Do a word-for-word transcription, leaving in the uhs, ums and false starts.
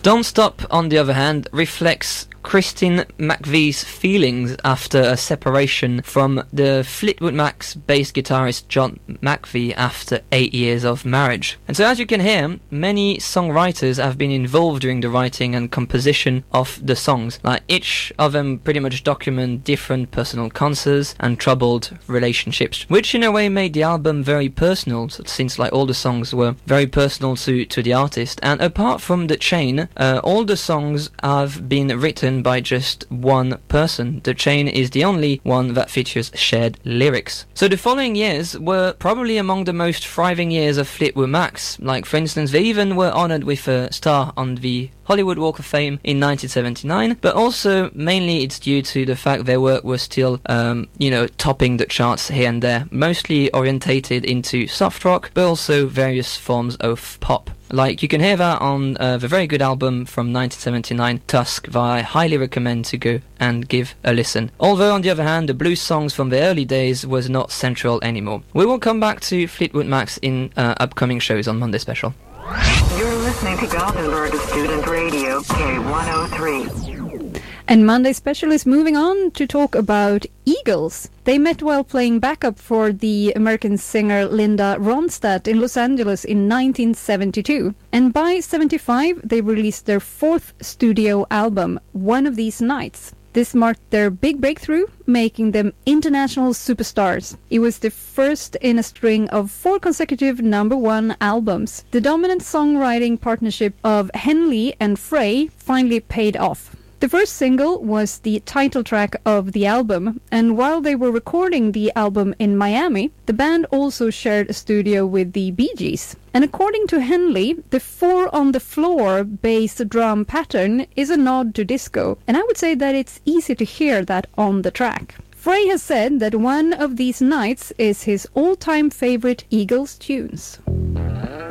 Don't Stop, on the other hand, reflects Christine McVie's feelings after a separation from the Fleetwood Mac's bass guitarist John McVie after eight years of marriage. And so, as you can hear, many songwriters have been involved during the writing and composition of the songs. Like, each of them pretty much document different personal concerns and troubled relationships, which in a way made the album very personal, since like all the songs were very personal to, to the artist. And apart from The Chain, uh, all the songs have been written by just one person. The Chain is the only one that features shared lyrics. So the following years were probably among the most thriving years of Fleetwood Mac's. Like, for instance, they even were honoured with a star on the Hollywood Walk of Fame in nineteen seventy-nine, but also mainly it's due to the fact their work was still, um, you know, topping the charts here and there, mostly orientated into soft rock, but also various forms of pop. Like, you can hear that on uh, the very good album from nineteen seventy-nine, Tusk, that I highly recommend to go and give a listen. Although, on the other hand, the blues songs from the early days was not central anymore. We will come back to Fleetwood Mac's in uh, upcoming shows on Monday Special. You're listening to Gothenburg Student Radio, K one oh three. And Monday Special is moving on to talk about Eagles. They met while playing backup for the American singer Linda Ronstadt in Los Angeles in nineteen seventy-two. And by seventy-five, they released their fourth studio album, One of These Nights. This marked their big breakthrough, making them international superstars. It was the first in a string of four consecutive number one albums. The dominant songwriting partnership of Henley and Frey finally paid off. The first single was the title track of the album, and while they were recording the album in Miami, the band also shared a studio with the Bee Gees. And according to Henley, the four-on-the-floor bass drum pattern is a nod to disco, and I would say that it's easy to hear that on the track. Frey has said that One of These Nights is his all-time favorite Eagles tunes.